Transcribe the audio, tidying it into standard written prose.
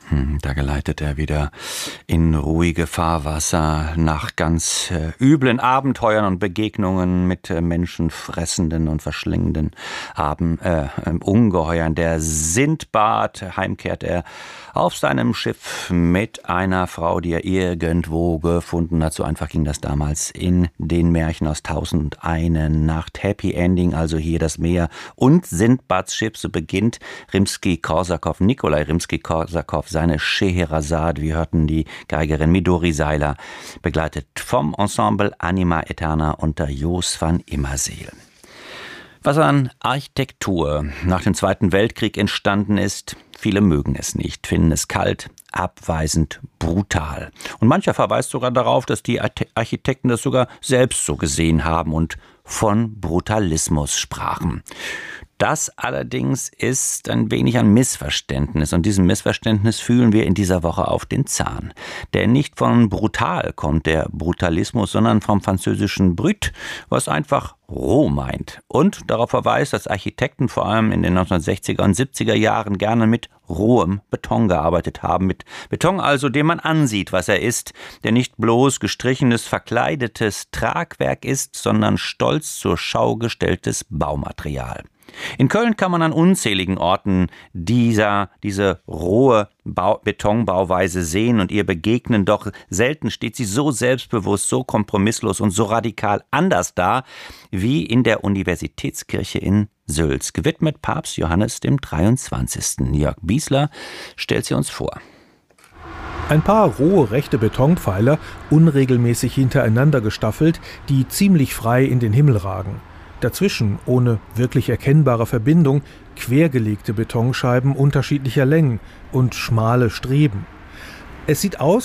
Da geleitet er wieder in ruhige Fahrwasser nach ganz üblen Abenteuern und Begegnungen mit menschenfressenden und verschlingenden Ungeheuern. Der Sindbad, heimkehrt er auf seinem Schiff mit einer Frau, die er irgendwo gefunden hat. So einfach ging das damals in den Märchen aus 1001 Nacht. Happy Ending, also hier das Meer und Sindbads Schiff. So beginnt Rimski-Korsakow, Nikolai Rimski-Korsakow, seine Scheherazade. Wir hörten die Geigerin Midori Seiler, begleitet vom Ensemble Anima Eterna unter Jos van Immerseel. Was an Architektur nach dem Zweiten Weltkrieg entstanden ist, viele mögen es nicht, finden es kalt, abweisend, brutal. Und mancher verweist sogar darauf, dass die Architekten das sogar selbst so gesehen haben und von Brutalismus sprachen. Das allerdings ist ein wenig ein Missverständnis und diesem Missverständnis fühlen wir in dieser Woche auf den Zahn. Denn nicht von brutal kommt der Brutalismus, sondern vom französischen brut, was einfach roh meint und darauf verweist, dass Architekten vor allem in den 1960er und 70er Jahren gerne mit rohem Beton gearbeitet haben. Mit Beton also, den man ansieht, was er ist, der nicht bloß gestrichenes, verkleidetes Tragwerk ist, sondern stolz zur Schau gestelltes Baumaterial. In Köln kann man an unzähligen Orten diese rohe Betonbauweise sehen und ihr begegnen, doch selten steht sie so selbstbewusst, so kompromisslos und so radikal anders da, wie in der Universitätskirche in Sülz, gewidmet Papst Johannes dem 23. Jörg Biesler stellt sie uns vor. Ein paar rohe rechte Betonpfeiler, unregelmäßig hintereinander gestaffelt, die ziemlich frei in den Himmel ragen. Dazwischen, ohne wirklich erkennbare Verbindung, quergelegte Betonscheiben unterschiedlicher Längen und schmale Streben. Es sieht aus